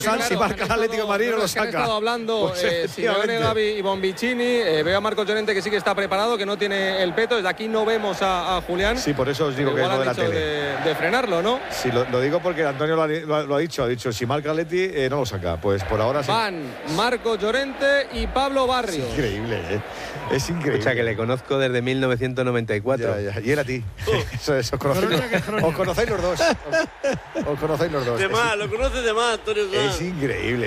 Si marca el Atlético de Madrid no lo saca. Han estado hablando Simeone, Gavi y Bonvicini. Veo a Marcos Llorente que sí que está preparado, que no tiene el peto. Desde aquí no vemos a Julián. Sí, por eso os digo que es lo de la tele. De frenarlo, ¿no? Sí, lo digo porque Antonio lo ha dicho. Ha dicho, si marca el Atleti no lo saca. Pues por ahora sí. Van Marcos Llorente y Pablo Barrios. Es increíble, es increíble. O sea, que le conozco desde 1994. Ya. Y era a ti. Os conocéis los dos. Os conocéis los dos. De más, lo conoces de más, Antonio. Es increíble.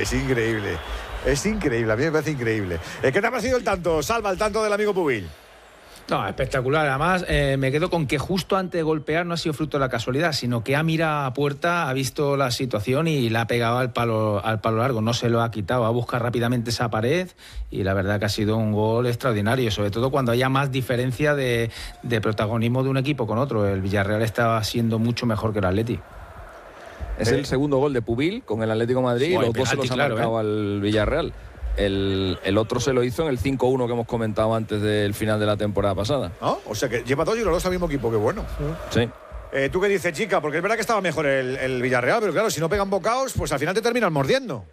Es increíble, a mí me parece increíble. ¿Qué te ha parecido el tanto? Salva el tanto del amigo Pubil. No, espectacular. Además, me quedo con que justo antes de golpear no ha sido fruto de la casualidad, sino que ha mirado a puerta, ha visto la situación y la ha pegado al palo largo. No se lo ha quitado, ha buscado rápidamente esa pared y la verdad que ha sido un gol extraordinario, sobre todo cuando haya más diferencia de protagonismo de un equipo con otro. El Villarreal estaba siendo mucho mejor que el Atleti. Es el segundo gol de Pubil con el Atlético de Madrid y los dos se los ha marcado al Villarreal. El otro se lo hizo en el 5-1 que hemos comentado antes del final de la temporada pasada. ¿Ah? O sea que lleva dos y los dos al mismo equipo, qué bueno. Sí. ¿Tú qué dices, chica? Porque es verdad que estaba mejor el Villarreal, pero claro, si no pegan bocaos, pues al final te terminan mordiendo.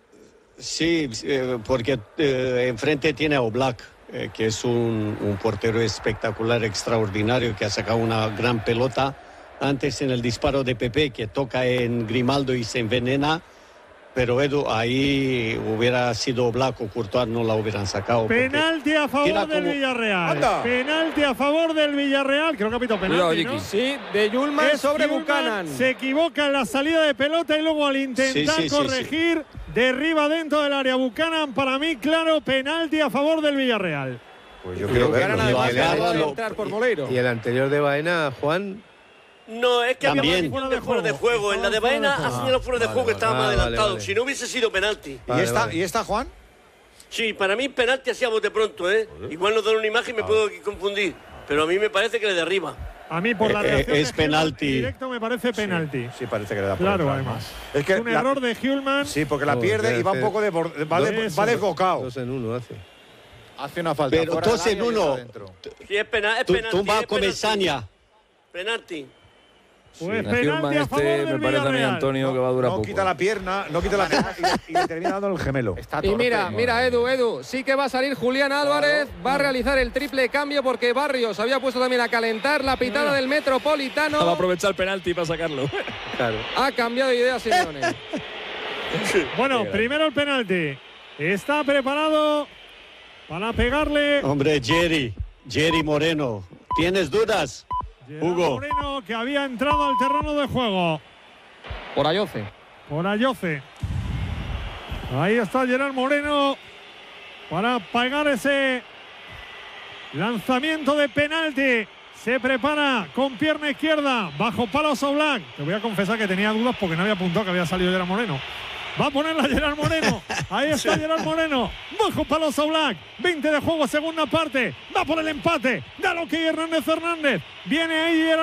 Sí, porque enfrente tiene a Oblak, que es un portero espectacular, extraordinario, que ha sacado una gran pelota. Antes en el disparo de Pepe, que toca en Grimaldo y se envenena, pero Edu, ahí hubiera sido Oblak o Courtois, no la hubieran sacado. Penalti a favor del Villarreal. ¡Anda! Penalti a favor del Villarreal. Creo que ha pitado penalti, ¿no? Sí, de Yulman sobre Buchanan. Se equivoca en la salida de pelota y luego al intentar corregir, derriba dentro del área Buchanan. Para mí, claro, penalti a favor del Villarreal. Pues yo creo que entrar por Moleiro. Y el anterior de Baena, Juan. No, es que había más de fuera de juego. En la de Baena ha señalado fuera de juego que estaba más adelantado. Si no hubiese sido penalti. ¿Y esta, Juan? Sí, para mí penalti así a bote pronto, Igual nos dan una imagen y me puedo confundir. Pero a mí me parece que le derriba. A mí por la reacción es penalti. Directo me parece penalti. Sí, parece que le da por claro, entrar, además. Es que un error de Hjulman. Sí, porque la pierde y va un poco va desbocado. 2 en 1 hace. Hace una falta. Pero 2 en 1. Sí, es penalti. Tú vas con Mesaña. Penalti. Pues penalti a favor del me parece a mí, Antonio, que va a durar poco. No quita la pierna y le termina dando el gemelo. Y mira, Edu, sí que va a salir Julián Álvarez, va a realizar el triple cambio porque Barrios había puesto también a calentar la pitada del Metropolitano. Va a aprovechar el penalti para sacarlo. Claro. Ha cambiado de idea, Simeone. Bueno, primero el penalti. Está preparado para pegarle. Hombre, Jerry Moreno, ¿tienes dudas? Hugo Moreno, que había entrado al terreno de juego. Por Ayoce. Ahí está Gerard Moreno para pegar ese lanzamiento de penalti. Se prepara con pierna izquierda, bajo palos Oblak. Te voy a confesar que tenía dudas porque no había apuntado que había salido Gerard Moreno. Va a ponerla Gerard Moreno. Ahí está Gerard Moreno. Bajo palos Oblak. 20 de juego, segunda parte. Va por el empate. Da lo que Hernández. Viene ahí Gerard